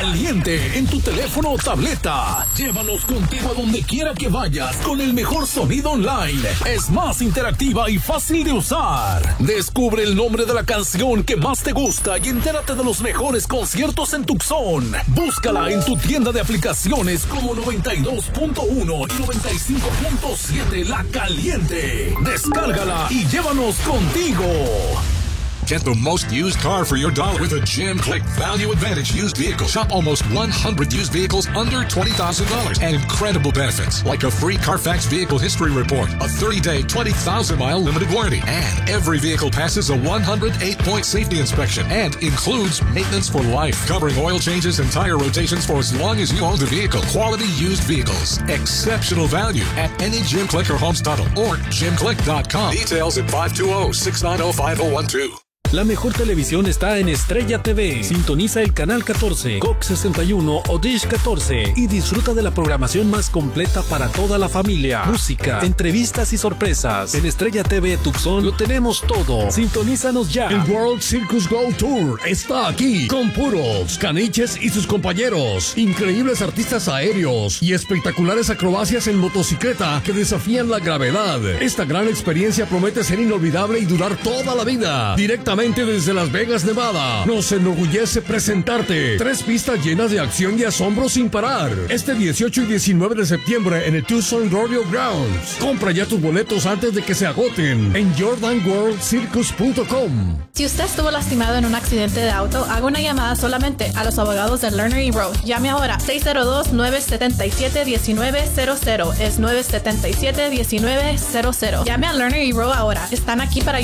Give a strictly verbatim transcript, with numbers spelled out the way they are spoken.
Caliente en tu teléfono o tableta. Llévanos contigo a donde quiera que vayas con el mejor sonido online. Es más interactiva y fácil de usar. Descubre el nombre de la canción que más te gusta y entérate de los mejores conciertos en Tucson. Búscala en tu tienda de aplicaciones como noventa y dos punto uno y noventa y cinco punto siete La Caliente. Descárgala y llévanos contigo. Get the most used car for your dollar with a Jim Click Value Advantage used vehicle. Shop almost one hundred used vehicles under twenty thousand dollars and incredible benefits like a free Carfax vehicle history report, a thirty-day, twenty thousand mile limited warranty, and every vehicle passes a one hundred eight point safety inspection and includes maintenance for life, covering oil changes and tire rotations for as long as you own the vehicle. Quality used vehicles. Exceptional value at any Jim Click or Homes Tunnel or jim click dot com. Details at five two zero, six nine zero, five zero one two. La mejor televisión está en Estrella T V. Sintoniza el canal catorce, Cox sesenta y uno o Dish catorce y disfruta de la programación más completa para toda la familia. Música, entrevistas y sorpresas. En Estrella T V Tucson lo tenemos todo. Sintonízanos ya. El World Circus Go Tour está aquí con puros caniches y sus compañeros. Increíbles artistas aéreos y espectaculares acrobacias en motocicleta que desafían la gravedad. Esta gran experiencia promete ser inolvidable y durar toda la vida. Directamente desde Las Vegas, Nevada, nos enorgullece presentarte tres pistas llenas de acción y asombro sin parar. Este dieciocho y diecinueve de septiembre en el Tucson Rodeo Grounds. Compra ya tus boletos antes de que se agoten en jordan world circus punto com. Si usted estuvo lastimado en un accidente de auto, haga una llamada solamente a los abogados de Lerner y Rowe. Llame ahora seis cero dos, nueve siete siete, uno nueve cero cero. Es nueve siete siete, uno nueve cero cero. Llame a Lerner y Rowe ahora. Están aquí para